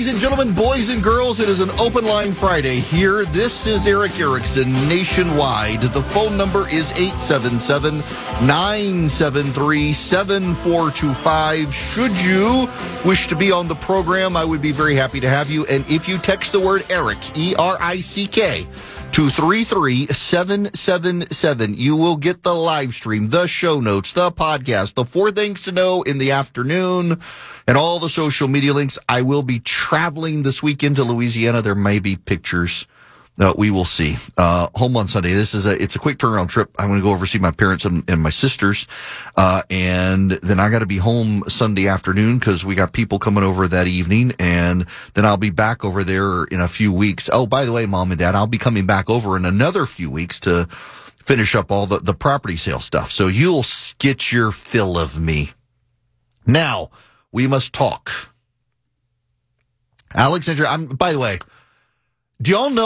Ladies and gentlemen, boys and girls, it is an open line Friday here. This is Eric Erickson nationwide. The phone number is 877-973-7425. Should you wish to be on the program, I would be very happy to have you. And if you text the word Eric, E-R-I-C-K, to 33777, you will get the live stream, the show notes, the podcast, the 4 things to know in the afternoon, and all the social media links. I will be traveling this weekend to Louisiana. There may be pictures. We will see. Home on Sunday. It's a quick turnaround trip. I'm going to go over see my parents and my sisters. And then I got to be home Sunday afternoon because we got people coming over that evening. And then I'll be back over there in a few weeks. Oh, by the way, Mom and Dad, I'll be coming back over in another few weeks to finish up all the property sale stuff. So you'll get your fill of me. Now, we must talk. Alexandria, by the way, do y'all know